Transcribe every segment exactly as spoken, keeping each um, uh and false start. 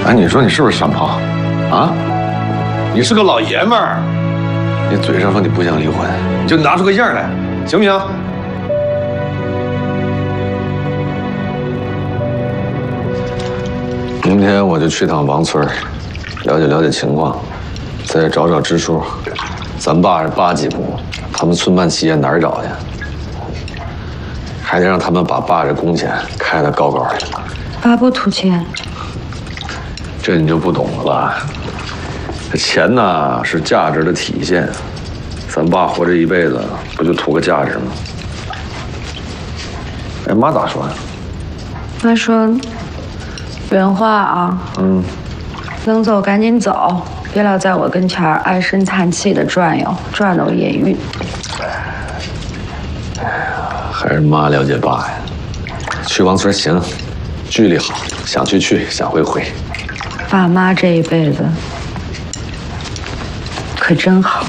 哎，你说你是不是山炮？啊？你是个老爷们儿，你嘴上说你不想离婚，你就拿出个样来，行不行？明天我就去趟王村，了解了解情况，再找找支书。咱爸是八级部，他们村办企业哪儿找去？还得让他们把爸这工钱开得高高的。 爸不图钱， 这你就不懂了吧？这钱呢是价值的体现，咱爸活这一辈子不就图个价值吗？哎，妈咋说呀？ 妈说，原话啊， 嗯， 能走赶紧走，别老在我跟前儿唉声叹气的转悠，转到眼晕。 还是妈了解爸呀。去王村行，距离好，想去去，想回回。 爸妈这一辈子可真好。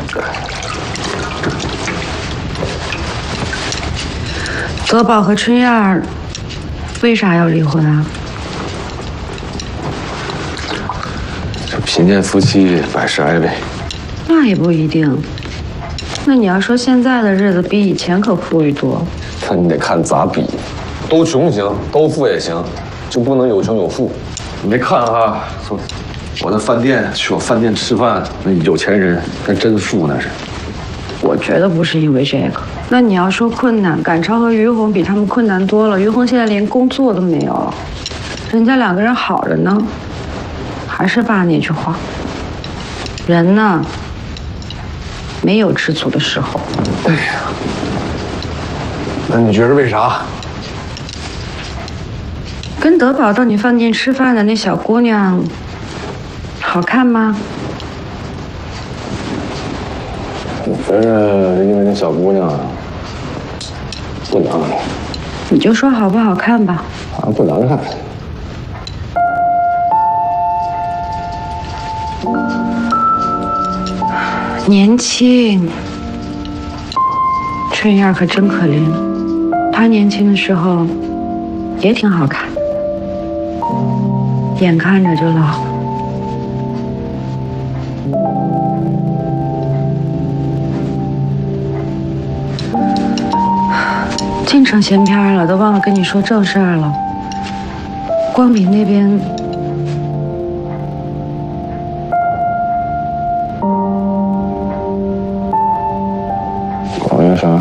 德宝和春燕儿为啥要离婚啊？ 这贫贱夫妻百事哀呗。 那也不一定。那你要说现在的日子比以前可富裕多。 那你得看咋比，都穷行，都富也行，就不能有穷有富。你没看啊？我在饭店去我饭店吃饭，那有钱人那真富那是。 我觉得不是因为这个。那你要说困难，赶超和于红比他们困难多了。于红现在连工作都没有了，人家两个人好着呢。还是爸那句话，人呢，没有知足的时候。 哎呀，那你觉得为啥？ 跟德宝到你饭店吃饭的那小姑娘，好看吗？ 我觉着因为那小姑娘不难看。 你就说好不好看吧。 啊，不难看。 年轻，春燕可真可怜。她年轻的时候也挺好看，眼看着就老了。净成闲篇了，都忘了跟你说正事儿了。光明那边。 光明啥？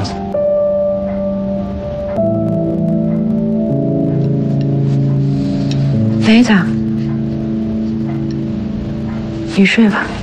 没咋，你睡吧。